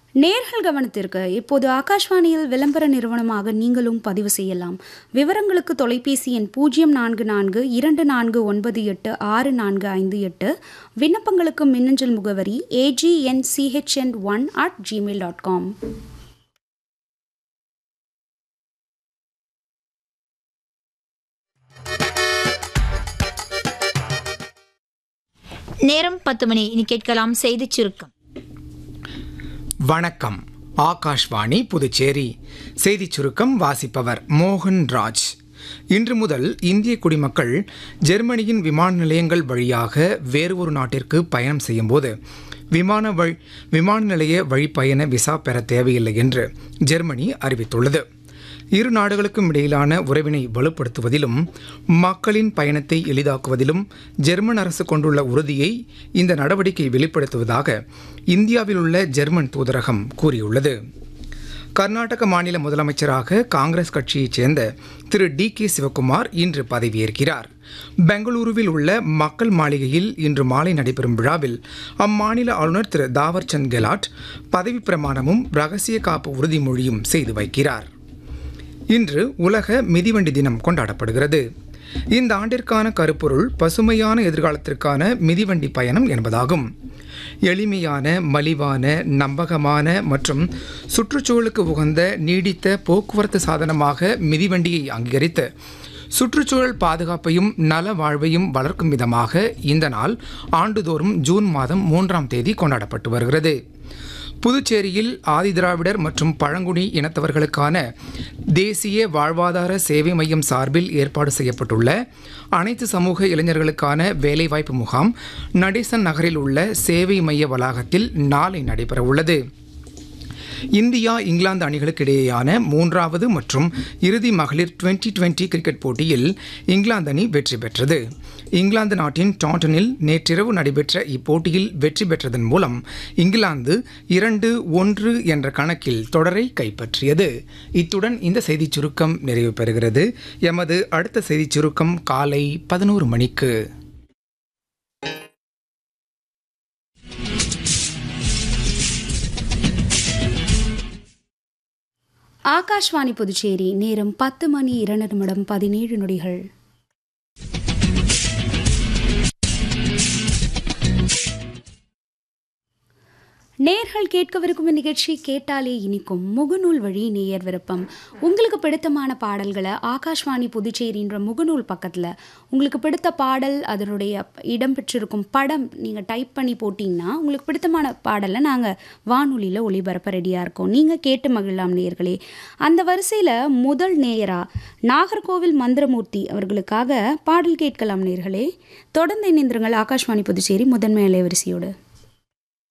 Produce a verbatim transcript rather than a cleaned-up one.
நேர்கள் கவனத்திற்கு இப்போது ஆகாஷ்வாணியில் விளம்பர நிறுவனமாக நீங்களும் பதிவு செய்யலாம். விவரங்களுக்கு தொலைபேசி எண் பூஜ்ஜியம் நான்கு நான்கு இரண்டு நான்கு ஒன்பது எட்டு ஆறு நான்கு ஐந்து எட்டு. விண்ணப்பங்களுக்கு மின்னஞ்சல் முகவரி ஏஜிஎன்சிஹெச்என் one at Gmail dot com. நேரம் பத்து மணி. இனி கேட்கலாம் செய்திச் சுருக்கம். வணக்கம். ஆகாஷ்வாணி புதுச்சேரி செய்திச் சுருக்கம் வாசிப்பவர் மோகன் ராஜ். இன்று முதல் இந்திய குடிமக்கள் ஜெர்மனியின் விமான நிலையங்கள் வழியாக வேறு ஒரு நாட்டிற்கு பயணம் செய்யும்போது விமான வழி விமான நிலைய வழிப்பயண விசா பெற தேவையில்லை என்று ஜெர்மனி அறிவித்துள்ளது. இரு நாடுகளுக்கும் இடையிலான உறவினை வலுப்படுத்துவதிலும் மக்களின் பயணத்தை எளிதாக்குவதிலும் ஜெர்மன் அரசு கொண்டுள்ள உறுதியை இந்த நடவடிக்கை வெளிப்படுத்துவதாக இந்தியாவில் உள்ள ஜெர்மன் தூதரகம் கூறியுள்ளது. கர்நாடக மாநில முதலமைச்சராக காங்கிரஸ் கட்சியைச் சேர்ந்த திரு டி கே சிவக்குமார் இன்று பதவியேற்கிறார். பெங்களூருவில் உள்ள மக்கள் மாளிகையில் இன்று மாலை நடைபெறும் விழாவில் அம்மாநில ஆளுநர் திரு தாவர்சந்த் கெலாட் பதவி பிரமாணமும் ரகசிய காப்பு உறுதிமொழியும் செய்து வைக்கிறார். இன்று உலக மிதிவண்டி தினம் கொண்டாடப்படுகிறது. இந்த ஆண்டிற்கான கருப்பொருள் பசுமையான எதிர்காலத்திற்கான மிதிவண்டி பயணம் என்பதாகும். எளிமையான, மலிவான, நம்பகமான மற்றும் சுற்றுச்சூழலுக்கு உகந்த நீடித்த போக்குவரத்து சாதனமாக மிதிவண்டியை அங்கீகரித்து சுற்றுச்சூழல் பாதுகாப்பையும் நல வாழ்வையும் வளர்க்கும் விதமாக இந்த நாள் ஆண்டுதோறும் ஜூன் மாதம் மூன்றாம் தேதி கொண்டாடப்பட்டு வருகிறது. புதுச்சேரியில் ஆதிதிராவிடர் மற்றும் பழங்குடி இனத்தவர்களுக்கான தேசிய வாழ்வாதார சேவை மையம் சார்பில் ஏற்பாடு செய்யப்பட்டுள்ள அனைத்து சமூக இளைஞர்களுக்கான வேலைவாய்ப்பு முகாம் நடேசன் நகரில் உள்ள சேவை மைய வளாகத்தில் நாளை நடைபெறவுள்ளது. இந்தியா இங்கிலாந்து அணிகளுக்கு இடையேயான மூன்றாவது மற்றும் இறுதி மகளிர் டுவெண்டி டுவெண்டி கிரிக்கெட் போட்டியில் இங்கிலாந்து அணி வெற்றி பெற்றது. இங்கிலாந்து நாட்டின் டாண்டனில் நேற்றிரவு நடைபெற்ற இப்போட்டியில் வெற்றி பெற்றதன் மூலம் இங்கிலாந்து இரண்டு ஒன்று என்ற கணக்கில் தொடரை கைப்பற்றியது. இத்துடன் இந்த செய்திச் சுருக்கம் நிறைவு பெறுகிறது. எமது அடுத்த செய்திச் சுருக்கம் காலை பதினோரு மணிக்கு. ஆகாஷ்வாணி புதுச்சேரி. நேரம் பத்து மணி இரண்டு நிமிடம் பதினேழு நொடிகள். நேர்கள் கேட்கவிருக்கும் நிகழ்ச்சி கேட்டாலே இனிக்கும் முகநூல் வழி நேயர் விருப்பம். உங்களுக்கு பிடித்தமான பாடல்களை ஆகாஷ்வாணி புதுச்சேரின்ற முகநூல் பக்கத்தில் உங்களுக்கு பிடித்த பாடல் அதனுடைய இடம்பெற்றிருக்கும் படம் நீங்கள் டைப் பண்ணி போட்டிங்கன்னா உங்களுக்கு பிடித்தமான பாடலை நாங்கள் வானொலியில் ஒளிபரப்ப ரெடியாக இருக்கோம். நீங்கள் கேட்டு மகிழலாம் நேயர்களே. அந்த வரிசையில் முதல் நேயராக நாகர்கோவில் மந்திரமூர்த்தி அவர்களுக்காக பாடல் கேட்கலாம் நேயர்களே. தொடர்ந்து இணைந்திருங்கள் ஆகாஷ்வாணி புதுச்சேரி முதன்மை அலைவரிசையோடு.